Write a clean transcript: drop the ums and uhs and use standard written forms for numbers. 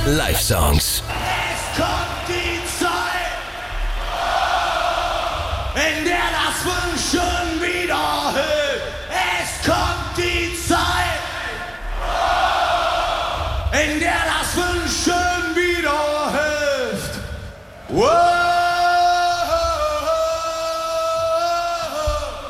Live-Songs. Es kommt die Zeit, in der das Wünschen wieder höher